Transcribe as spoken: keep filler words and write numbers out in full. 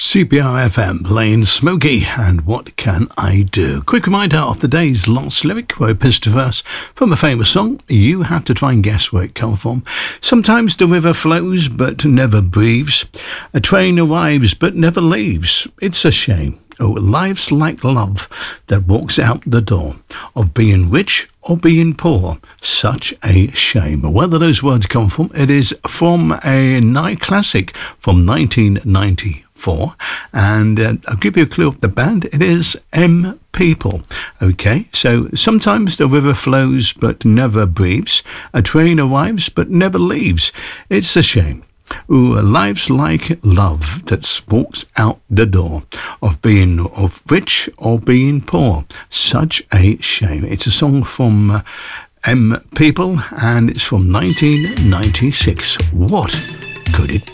C P R F M playing Smokey and What Can I Do? Quick reminder of the day's last lyric, where pissed a verse from a famous song. You have to try and guess where it comes from. Sometimes the river flows but never breathes. A train arrives but never leaves. It's a shame. Oh, life's like love that walks out the door, of being rich or being poor. Such a shame. Where do those words come from? It is from a night classic from nineteen ninety-four, and uh, I'll give you a clue of the band. It is M People. Okay, so sometimes the river flows but never breathes. A train arrives but never leaves. It's a shame. Ooh, life's like love that walks out the door, of being of rich or being poor. Such a shame. It's a song from uh, M People, and it's from nineteen ninety-six. What could it be?